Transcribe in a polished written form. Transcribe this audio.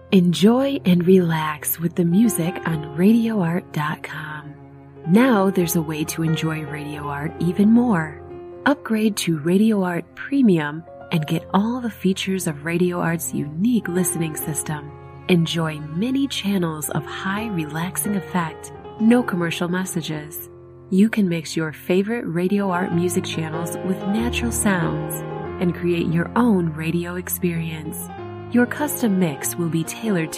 Enjoy and relax with the music on RadioArt.com. Now there's a way to enjoy Radio Art even more. Upgrade to Radio Art Premium and get all the features of Radio Art's unique listening system. Enjoy many channels of high relaxing effect, no commercial messages. You can mix your favorite Radio Art music channels with natural sounds and create your own radio experience. Your custom mix will be tailored to